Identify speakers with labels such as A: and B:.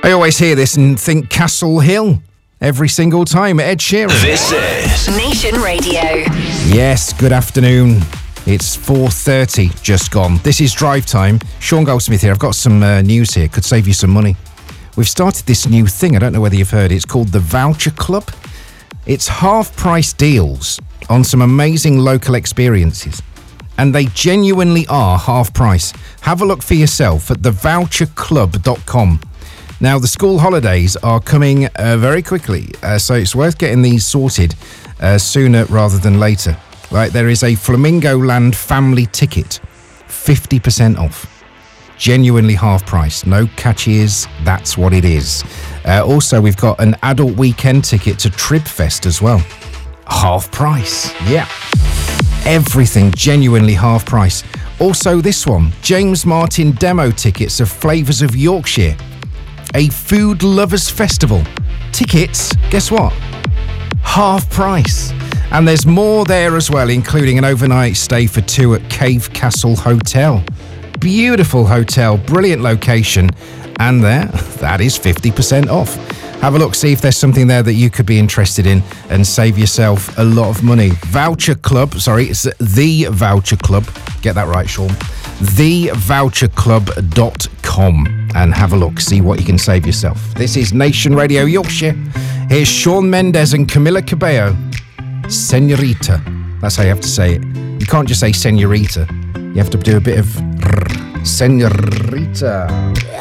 A: I always hear this and think Castle Hill every single time. Ed Sheeran.
B: This is
C: Nation Radio.
A: Yes, good afternoon. It's 4:30, just gone. This is Drive Time. Sean Goldsmith here. I've got some news here. Could save you some money. We've started this new thing. I don't know whether you've heard it. It's called the Voucher Club. It's half-price deals on some amazing local experiences. And they genuinely are half price. Have a look for yourself at thevoucherclub.com. Now, the school holidays are coming very quickly, so it's worth getting these sorted sooner rather than later. Right, there is a Flamingo Land family ticket, 50% off. Genuinely half price. No catches, that's what it is. Also, we've got an adult weekend ticket to Tribfest as well. Half price, yeah. Everything genuinely half price. Also this one, James Martin demo tickets of Flavours of Yorkshire. A food lovers festival. Tickets, guess what? Half price. And there's more there as well, including an overnight stay for two at Cave Castle Hotel. Beautiful hotel, brilliant location. And that is 50% off. Have a look, see if there's something there that you could be interested in and save yourself a lot of money. Voucher Club, it's The Voucher Club. Get that right, Sean. TheVoucherClub.com and have a look, see what you can save yourself. This is Nation Radio Yorkshire. Here's Shawn Mendes and Camila Cabello. Senorita. That's how you have to say it. You can't just say senorita. You have to do a bit of senorita.